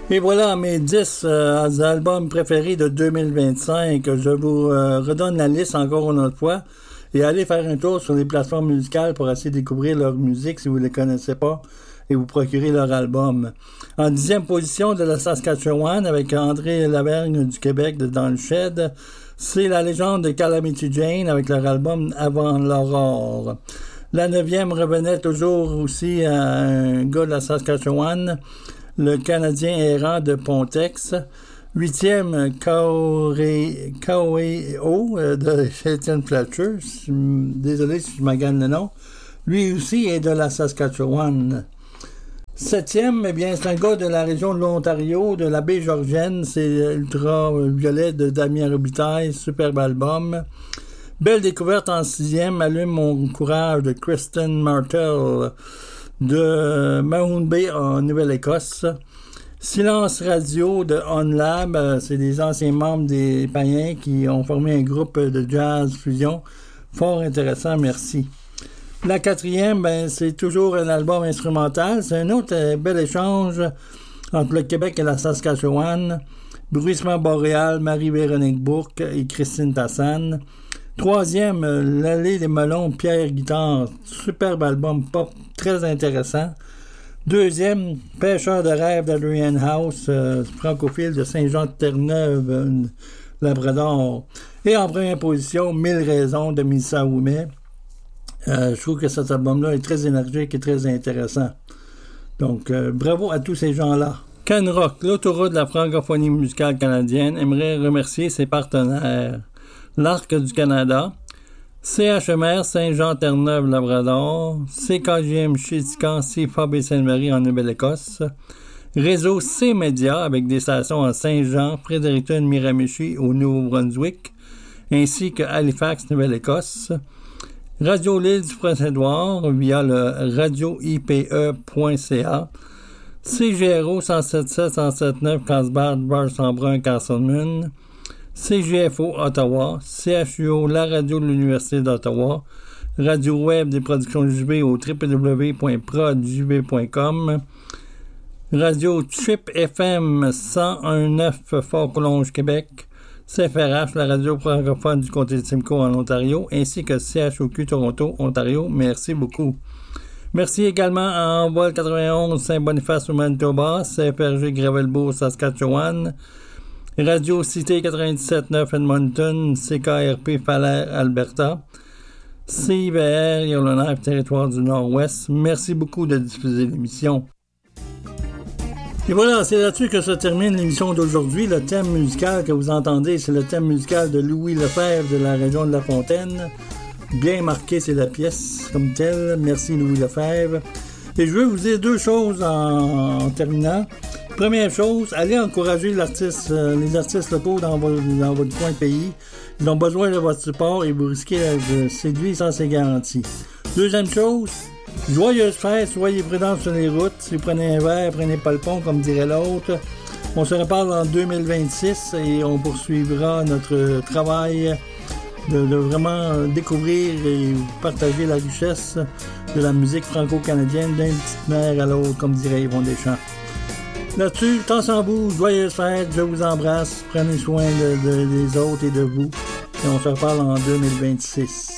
Et voilà mes 10 albums préférés de 2025. Je vous redonne la liste encore une autre fois. Et allez faire un tour sur les plateformes musicales pour essayer de découvrir leur musique si vous ne les connaissez pas et vous procurer leur album. En 10e position de la Saskatchewan, avec André Lavergne du Québec de Dans le Shed, c'est la légende de Calamity Jane avec leur album Avant l'aurore. La 9e revenait toujours aussi à un gars de la Saskatchewan, le Canadien errant de Pontex. 8e, K.O. de Shelton Fletcher. Désolé si je m'agane le nom. Lui aussi est de la Saskatchewan. 7e, eh bien, c'est un gars de la région de l'Ontario, de la baie Georgienne. C'est Ultraviolet de Damien Robitaille. Superbe album. Belle découverte en 6e, Allume mon courage de Kristen Martell de Mahone Bay en Nouvelle-Écosse. Silence Radio de OnLab, c'est des anciens membres des Païens qui ont formé un groupe de jazz fusion. Fort intéressant, merci. La 4e, c'est toujours un album instrumental. C'est un autre bel échange entre le Québec et la Saskatchewan. Bruissement boréal, Marie-Véronique Bourque et Christine Tassan. 3e, L'Allée des Melons, Pierre Guitare. Superbe album pop, très intéressant. 2e, Pêcheur de rêve d'Adrian House, francophile de Saint-Jean-de-Terre-Neuve, Labrador. Et en première position, 1000 raisons de Mélissa Ouimet. Je trouve que cet album-là est très énergique et très intéressant. Donc, bravo à tous ces gens-là. Canrock, l'autoroute de la francophonie musicale canadienne, aimerait remercier ses partenaires. L'Arc du Canada, CHMR Saint-Jean-Terre-Neuve-Labrador, CKGM Chétican, CFAB et Sainte-Marie en Nouvelle-Écosse, Réseau C-Média avec des stations à Saint-Jean, Fredericton, Miramichi au Nouveau-Brunswick, ainsi que Halifax, Nouvelle-Écosse, Radio L'Île du Prince-Édouard via le radioipe.ca, CGRO 107.7, 107.9, Casbah, Bar-Sambrun, Castleman, CGFO Ottawa, CHUO, la radio de l'Université d'Ottawa, radio web des productions JB au www.prodjb.com, radio Trip FM 101.9 Fort-Collonges, Québec, CFRH, la radio francophone du comté de Simcoe en Ontario, ainsi que CHOQ Toronto, Ontario. Merci beaucoup. Merci également à Envol 91 Saint-Boniface au Manitoba, CFRG Gravelbourg, Saskatchewan, Radio Cité 97.9 Edmonton, CKRP Falaire, Alberta, CIVR Yellowknife, Territoire du Nord-Ouest. Merci beaucoup de diffuser l'émission. Et voilà, c'est là-dessus que se termine l'émission d'aujourd'hui. Le thème musical que vous entendez, c'est le thème musical de Louis Lefebvre de la région de La Fontaine. Bien marqué, c'est la pièce comme telle. Merci Louis Lefebvre. Et je veux vous dire deux choses en terminant. Première chose, allez encourager les artistes locaux dans votre coin de pays. Ils ont besoin de votre support et vous risquez de séduire sans ces garanties. Deuxième chose, joyeuses fêtes, soyez prudents sur les routes. Si vous prenez un verre, prenez pas le pont, comme dirait l'autre. On se reparle en 2026 et on poursuivra notre travail de vraiment découvrir et partager la richesse de la musique franco-canadienne d'un petit nerf à l'autre, comme dirait Yvon Deschamps. Là-dessus, tant sans vous, joyeuses fêtes, je vous embrasse, prenez soin des autres et de vous, et on se reparle en 2026.